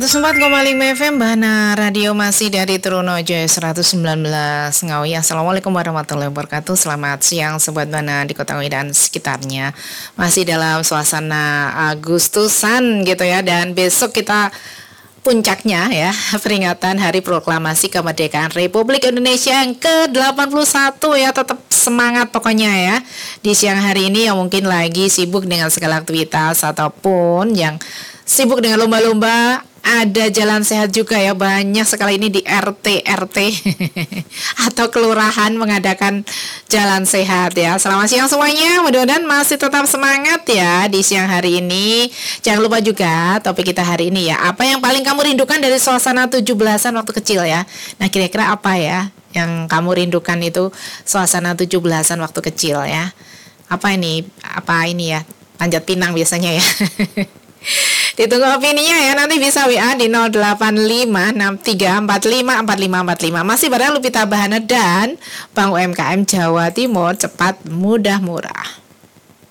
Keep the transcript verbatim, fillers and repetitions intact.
seratus empat koma lima F M Bahana Radio masih dari Trunojo seratus sembilan belas Ngawi. Assalamualaikum warahmatullahi wabarakatuh. Selamat siang Sobat Bahana di Kota Ngawi dan sekitarnya. Masih dalam suasana Agustusan gitu ya. Dan besok kita puncaknya ya, peringatan Hari Proklamasi Kemerdekaan Republik Indonesia yang ke delapan puluh satu ya. Tetap semangat pokoknya ya. Di siang hari ini yang mungkin lagi sibuk dengan segala aktivitas ataupun yang sibuk dengan lomba-lomba, ada jalan sehat juga ya, banyak sekali ini di R T R T atau kelurahan mengadakan jalan sehat ya. Selamat siang semuanya, mudah-mudahan masih tetap semangat ya di siang hari ini. Jangan lupa juga topik kita hari ini ya, apa yang paling kamu rindukan dari suasana tujuh belasan waktu kecil ya. Nah kira-kira apa ya yang kamu rindukan itu suasana tujuh belasan waktu kecil ya. Apa ini, apa ini ya, Panjat Pinang biasanya ya. Ditunggu opininya ya, nanti bisa W A di nol delapan lima enam tiga empat lima empat lima empat lima. Masih bareng Lupita Bahana dan Bank U M K M Jawa Timur, cepat mudah murah.